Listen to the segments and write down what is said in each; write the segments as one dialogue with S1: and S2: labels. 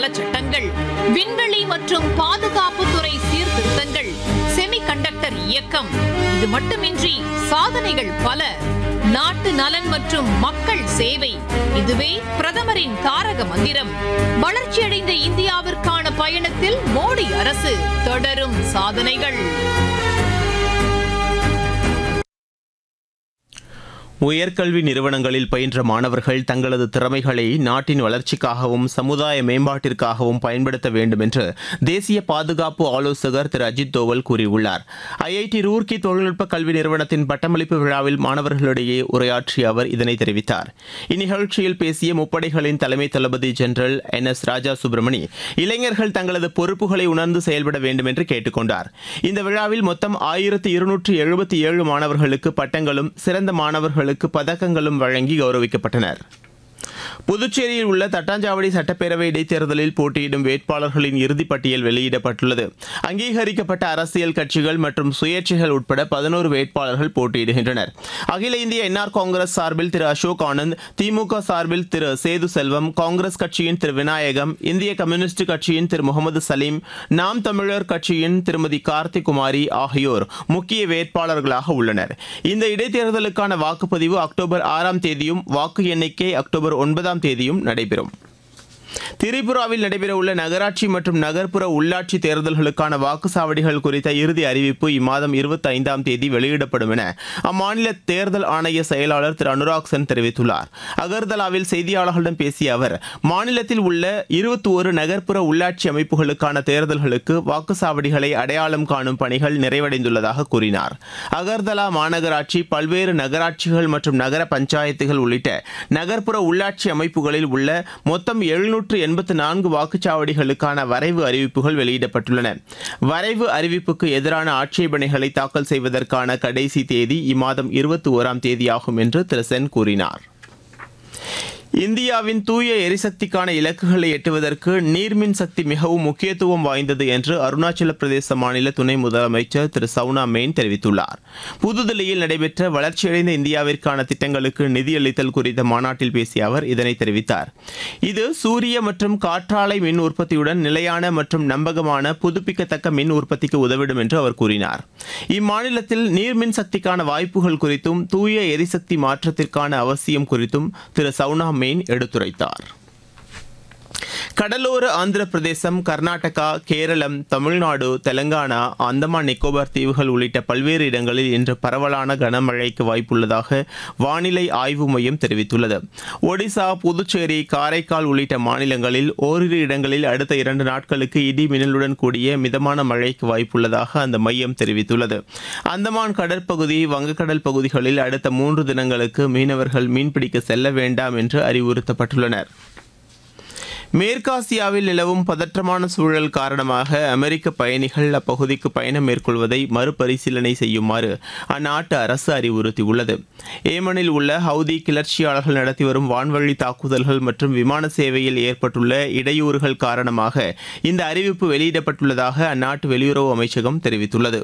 S1: நல சட்டங்கள், விண்வெளி மற்றும் பாதுகாப்புத்துறை சீர்திருத்தங்கள், செமிகண்டக்டர் இயக்கம், இது மட்டுமின்றி சாதனைகள் பல. நாட்டு நலன் மற்றும் மக்கள் சேவை, இதுவே பிரதமரின் தாரக மந்திரம். வளர்ச்சியடைந்த இந்தியாவிற்கான பயணத்தில் மோடி அரசு, தொடரும் சாதனைகள்.
S2: உயர்கல்வி நிறுவனங்களில் பயின்ற மாணவர்கள் தங்களது திறமைகளை நாட்டின் வளர்ச்சிக்காகவும் சமுதாய மேம்பாட்டிற்காகவும் பயன்படுத்த வேண்டும் என்று தேசிய பாதுகாப்பு ஆலோசகர் திரு அஜித் தோவல் கூறியுள்ளார். ஐஐடி ரூர்க்கி தொழில்நுட்ப கல்வி நிறுவனத்தின் பட்டமளிப்பு விழாவில் மாணவர்களிடையே உரையாற்றிய அவர் இதனை தெரிவித்தார். இந்நிகழ்ச்சியில் பேசிய முப்படைகளின் தலைமை தளபதி ஜெனரல் NS ராஜா சுப்பிரமணி இளைஞர்கள் தங்களது பொறுப்புகளை உணர்ந்து செயல்பட வேண்டும் என்று கேட்டுக் கொண்டார். இந்த விழாவில் மொத்தம் 1277 மாணவர்களுக்கு பட்டங்களும் சிறந்த மாணவர்களுக்கு பதக்கங்களும் வழங்கி கௌரவிக்கப்பட்டனர். புதுச்சேரியில் உள்ள தட்டாஞ்சாவடி சட்டப்பேரவை இடைத்தேர்தலில் போட்டியிடும் வேட்பாளர்களின் இறுதிப் பட்டியல் வெளியிடப்பட்டுள்ளது. அங்கீகரிக்கப்பட்ட அரசியல் கட்சிகள் மற்றும் சுயேட்சைகள் உட்பட 11 வேட்பாளர்கள் போட்டியிடுகின்றனர். அகில இந்திய என்ஆர் காங்கிரஸ் சார்பில் திரு அசோக் ஆனந்த், திமுக சார்பில் திரு சேது செல்வம், காங்கிரஸ் கட்சியின் திரு விநாயகம், இந்திய கம்யூனிஸ்ட் கட்சியின் திரு முகமது சலீம், நாம் தமிழர் கட்சியின் திருமதி கார்த்திக் குமாரி ஆகியோர் முக்கிய வேட்பாளர்களாக உள்ளனர். இந்த இடைத்தேர்தலுக்கான வாக்குப்பதிவு அக்டோபர் 6ஆம் தேதியும் வாக்கு எண்ணிக்கை அக்டோபர் 9ஆம் தேதியும் நடைபெறும். திரிபுராவில் நடைபெறவுள்ள நகராட்சி மற்றும் நகர்ப்புற உள்ளாட்சி தேர்தல்களுக்கான வாக்குச்சாவடிகள் குறித்த இறுதி அறிவிப்பு இம்மாதம் 25ஆம் தேதி வெளியிடப்படும் என அம்மாநில தேர்தல் ஆணைய செயலாளர் திரு அனுராக் சென் தெரிவித்துள்ளார். அகர்தலாவில் செய்தியாளர்களிடம் பேசிய அவர், மாநிலத்தில் உள்ள 21 நகர்ப்புற உள்ளாட்சி அமைப்புகளுக்கான தேர்தல்களுக்கு வாக்குச்சாவடிகளை அடையாளம் காணும் பணிகள் நிறைவடைந்துள்ளதாக கூறினார். அகர்தலா மாநகராட்சி, பல்வேறு நகராட்சிகள் மற்றும் நகர பஞ்சாயத்துகள் உள்ளிட்ட நகர்ப்புற உள்ளாட்சி அமைப்புகளில் உள்ள மொத்தம் 784 வாக்குச்சாவடிகளுக்கான வரைவு அறிவிப்புகள் வெளியிடப்பட்டுள்ளன. வரைவு அறிவிப்புக்கு எதிரான ஆட்சேபனைகளை தாக்கல் செய்வதற்கான கடைசி தேதி இம்மாதம் 21ஆம் தேதியாகும் என்று திரு சென் கூறினார். இந்தியாவின் தூய எரிசக்திக்கான இலக்குகளை எட்டுவதற்கு நீர்மின் சக்தி மிகவும் முக்கியத்துவம் வாய்ந்தது என்று அருணாச்சல பிரதேச மாநில துணை முதலமைச்சர் திரு சவுனா மெயின் தெரிவித்துள்ளார். புதுதில்லியில் நடைபெற்ற வளர்ச்சியடைந்த இந்தியாவிற்கான திட்டங்களுக்கு நிதியளித்தல் குறித்த மாநாட்டில் பேசிய அவர் இதனை தெரிவித்தார். இது சூரிய மற்றும் காற்றாலை மின் உற்பத்தியுடன் நிலையான மற்றும் நம்பகமான புதுப்பிக்கத்தக்க மின் உற்பத்திக்கு உதவிடும் என்று அவர் கூறினார். இம்மாநிலத்தில் நீர்மின் சக்திக்கான வாய்ப்புகள் குறித்தும் தூய எரிசக்தி மாற்றத்திற்கான அவசியம் குறித்தும் திரு சவுனா எடுத்துரைத்தார். கடலோர ஆந்திர பிரதேசம், கர்நாடகா, கேரளம், தமிழ்நாடு, தெலங்கானா, அந்தமான் நிக்கோபார் தீவுகள் உள்ளிட்ட பல்வேறு இடங்களில் இன்று பரவலான கனமழைக்கு வாய்ப்புள்ளதாக வானிலை ஆய்வு மையம் தெரிவித்துள்ளது. ஒடிசா, புதுச்சேரி, காரைக்கால் உள்ளிட்ட மாநிலங்களில் ஓரிரு இடங்களில் அடுத்த 2 நாட்களுக்கு இடி மின்னலுடன் கூடிய மிதமான மழைக்கு வாய்ப்புள்ளதாக அந்த மையம் தெரிவித்துள்ளது. அந்தமான் கடற்பகுதி, வங்கக்கடல் பகுதிகளில் அடுத்த 3 தினங்களுக்கு மீனவர்கள் மீன்பிடிக்க செல்ல வேண்டாம் என்று அறிவுறுத்தப்பட்டுள்ளனர். மேற்காசியாவில் நிலவும் பதற்றமான சூழல் காரணமாக அமெரிக்க பயணிகள் அப்பகுதிக்கு பயணம் மேற்கொள்வதை மறுபரிசீலனை செய்யுமாறு அந்நாட்டு அரசு அறிவுறுத்தியுள்ளது. ஏமனில் உள்ள ஹவுதி கிளர்ச்சியாளர்கள் நடத்தி வரும் வான்வழி தாக்குதல்கள் மற்றும் விமான சேவையில் ஏற்பட்டுள்ள இடையூறுகள் காரணமாக இந்த அறிவிப்பு வெளியிடப்பட்டுள்ளதாக அந்நாட்டு வெளியுறவு அமைச்சகம் தெரிவித்துள்ளது.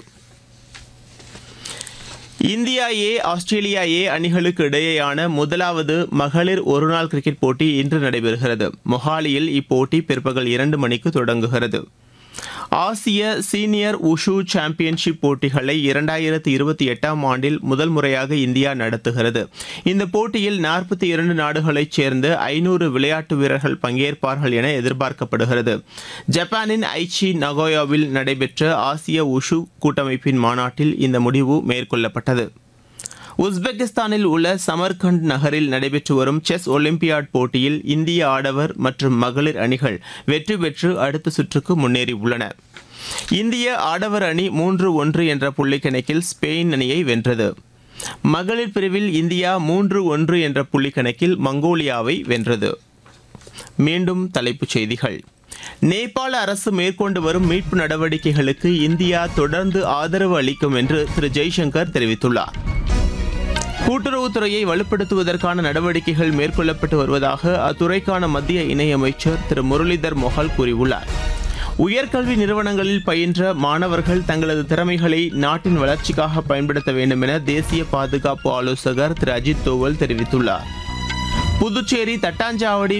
S2: இந்தியா ஏ, ஆஸ்திரேலியா ஏ அணிகளுக்கு இடையேயான முதலாவது மகளிர் ஒருநாள் கிரிக்கெட் போட்டி இன்று நடைபெறுகிறது. மொஹாலியில் இப்போட்டி பிற்பகல் 2 மணிக்கு தொடங்குகிறது. ஆசிய சீனியர் உஷு சாம்பியன்ஷிப் போட்டிகளை 2028ஆம் ஆண்டில் முதல் முறையாக இந்தியா நடத்துகிறது. இந்த போட்டியில் 42 நாடுகளைச் சேர்ந்த 500 விளையாட்டு வீரர்கள் பங்கேற்பார்கள் என எதிர்பார்க்கப்படுகிறது. ஜப்பானின் ஐச்சி நகோயாவில் நடைபெற்ற ஆசிய உஷு கூட்டமைப்பின் மாநாட்டில் இந்த முடிவு மேற்கொள்ளப்பட்டது. உஸ்பெகிஸ்தானில் உள்ள சமர்கண்ட் நகரில் நடைபெற்று வரும் செஸ் ஒலிம்பியாட் போட்டியில் இந்திய ஆடவர் மற்றும் மகளிர் அணிகள் வெற்றி பெற்று அடுத்த சுற்றுக்கு முன்னேறியுள்ளன. இந்திய ஆடவர் அணி 3-1 என்ற புள்ளிக்கணக்கில் ஸ்பெயின் அணியை வென்றது. மகளிர் பிரிவில் இந்தியா 3-1 என்ற புள்ளிக்கணக்கில் மங்கோலியாவை வென்றது. மீண்டும் தலைப்புச் செய்திகள். நேபாள அரசு மேற்கொண்டு வரும் மீட்பு நடவடிக்கைகளுக்கு இந்தியா தொடர்ந்து ஆதரவு அளிக்கும் என்று திரு ஜெய்சங்கர் தெரிவித்துள்ளார். கூட்டுறவுத்துறையை வலுப்படுத்துவதற்கான நடவடிக்கைகள் மேற்கொள்ளப்பட்டு வருவதாக அத்துறைக்கான மத்திய இணையமைச்சர் திரு முரளிதர் மொஹால் கூறியுள்ளார். உயர்கல்வி நிறுவனங்களில் பயின்ற மாணவர்கள் தங்களது திறமைகளை நாட்டின் வளர்ச்சிக்காக பயன்படுத்த வேண்டும் என தேசிய பாதுகாப்பு ஆலோசகர் திரு அஜித் தோவல் தெரிவித்துள்ளார். புதுச்சேரி தட்டாஞ்சாவடி